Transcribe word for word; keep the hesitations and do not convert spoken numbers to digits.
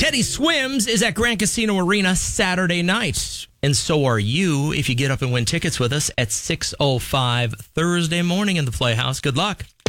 Teddy Swims is at Grand Casino Arena Saturday night. And so are you if you get up and win tickets with us at six oh five Thursday morning in the Playhouse. Good luck.